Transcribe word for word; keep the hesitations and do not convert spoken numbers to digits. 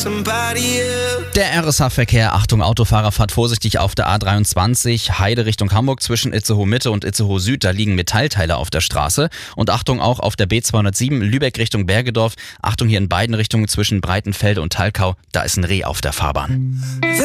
Der R S H-Verkehr, Achtung Autofahrer, fahrt vorsichtig auf der A dreiundzwanzig, Heide Richtung Hamburg zwischen Itzehoe Mitte und Itzehoe Süd, da liegen Metallteile auf der Straße. Und Achtung auch auf der B zweihundertsieben, Lübeck Richtung Bergedorf, Achtung hier in beiden Richtungen zwischen Breitenfelde und Talkau, da ist ein Reh auf der Fahrbahn.